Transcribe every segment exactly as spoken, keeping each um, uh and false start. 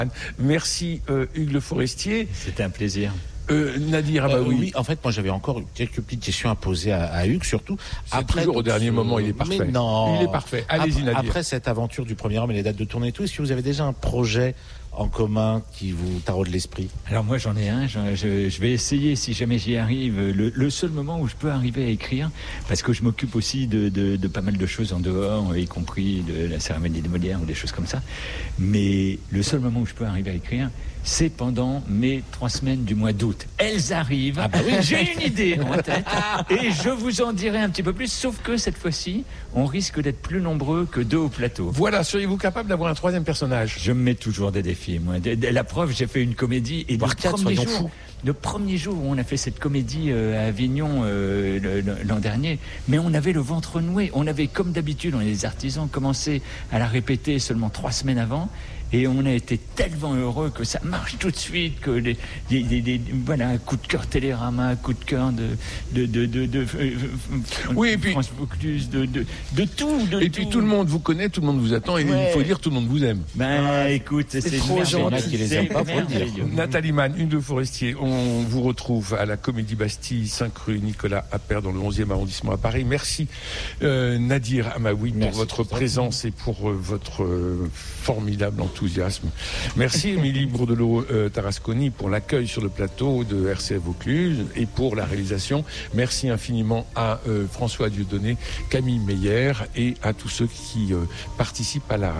Merci euh, Hugues Le Forestier. C'était un plaisir. Euh, Nadir, ah bah euh, oui. oui. En fait, moi, j'avais encore quelques petites questions à poser à, à Hugues, surtout. C'est Après, toujours au dernier ce... moment, il est parfait. Mais non. Il est parfait. Allez-y, Nadir. Après cette aventure du premier homme et les dates de tournée et tout, est-ce que vous avez déjà un projet en commun qui vous taraude l'esprit? Alors moi j'en ai un, je, je, je vais essayer si jamais j'y arrive, le, le seul moment où je peux arriver à écrire, parce que je m'occupe aussi de, de, de pas mal de choses en dehors, y compris de la cérémonie des Molières ou des choses comme ça, mais le seul moment où je peux arriver à écrire, c'est pendant mes trois semaines du mois d'août. Elles arrivent, ah bah oui. J'ai une idée en tête, et je vous en dirai un petit peu plus, sauf que cette fois-ci, on risque d'être plus nombreux que deux au plateau. Voilà, seriez-vous capable d'avoir un troisième personnage? Je me mets toujours des défis, moi. La preuve, j'ai fait une comédie, et le premier, jour, le premier jour où on a fait cette comédie euh, à Avignon euh, le, le, l'an dernier, mais on avait le ventre noué. On avait, comme d'habitude, on est des artisans, commencé à la répéter seulement trois semaines avant. Et on a été tellement heureux que ça marche tout de suite, que les, les, les, les voilà, un coup de cœur Télérama, un coup de cœur de de de de, de, de oui, et puis France Bocuse, de, de de tout. De et tout. puis tout le monde vous connaît, tout le monde vous attend, et ouais. Il faut dire tout le monde vous aime. Ben ah, écoute, c'est, c'est trop gentil. Qui les aiment pas, faut le dire. Nathalie Mann, Hugues Le Forestier, on vous retrouve à la Comédie Bastille, cinq rue Nicolas Appert, dans le onzième arrondissement à Paris. Merci euh, Nadir Amaoui pour votre présence et pour euh, votre euh, formidable enthousiasme. Merci Émilie Bourdelot euh, Tarasconi pour l'accueil sur le plateau de R C F Vaucluse et pour la réalisation. Merci infiniment à euh, François Dieudonné, Camille Meyer et à tous ceux qui euh, participent à la,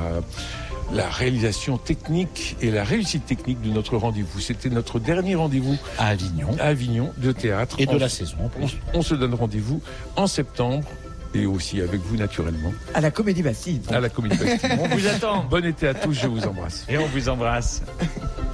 la réalisation technique et la réussite technique de notre rendez-vous. C'était notre dernier rendez-vous à Avignon, à Avignon de théâtre. Et de on, la saison. On, on se donne rendez-vous en septembre. Et aussi avec vous, naturellement. À la Comédie Bastille. À la Comédie Bastille. On vous attend. Bon été à tous, je vous embrasse. Et on vous embrasse.